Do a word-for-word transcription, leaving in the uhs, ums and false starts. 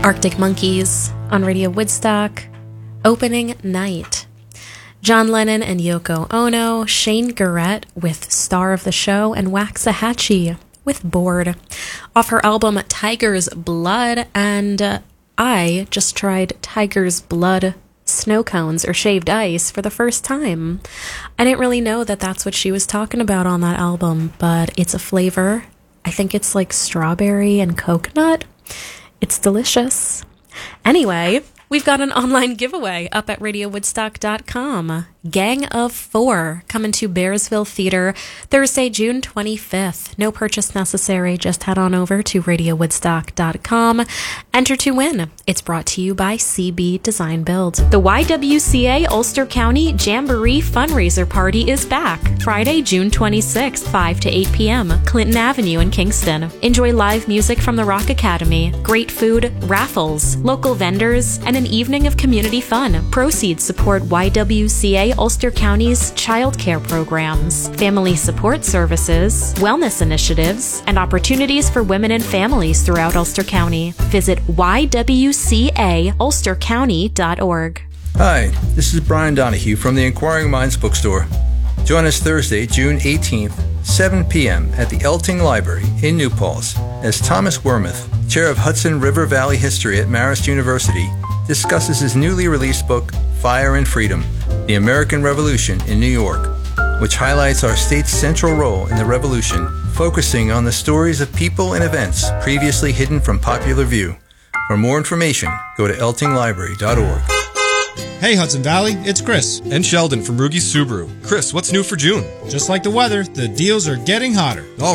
Arctic Monkeys on Radio Woodstock, opening night. John Lennon and Yoko Ono, Shane Garrett with Star of the Show, and Waxahachie with Bored. Off her album Tiger's Blood, and uh, I just tried Tiger's Blood snow cones or shaved ice for the first time. I didn't really know that that's what she was talking about on that album, but it's a flavor. I think it's like strawberry and coconut. It's delicious. Anyway, we've got an online giveaway up at radio woodstock dot com. Gang of Four coming to Bearsville Theater Thursday, June twenty-fifth. No purchase necessary. Just head on over to radio woodstock dot com. Enter to win. It's brought to you by C B Design Build. The Y W C A Ulster County Jamboree Fundraiser Party is back. Friday, June twenty-sixth, five to eight p.m. Clinton Avenue in Kingston. Enjoy live music from the Rock Academy, great food, raffles, local vendors, and an evening of community fun. Proceeds support Y W C A Ulster County's child care programs, family support services, wellness initiatives, and opportunities for women and families throughout Ulster County. Visit y w c a ulster county dot org. Hi, this is Brian Donahue from the Inquiring Minds Bookstore. Join us Thursday, June eighteenth, seven p.m. at the Elting Library in New Paltz as Thomas Wormuth, Chair of Hudson River Valley History at Marist University, discusses his newly released book, Fire and Freedom, The American Revolution in New York, which highlights our state's central role in the revolution, focusing on the stories of people and events previously hidden from popular view. For more information, go to elting library dot org. Hey Hudson Valley, it's Chris. And Sheldon from Rugi Subaru. Chris, what's new for June? Just like the weather, the deals are getting hotter. All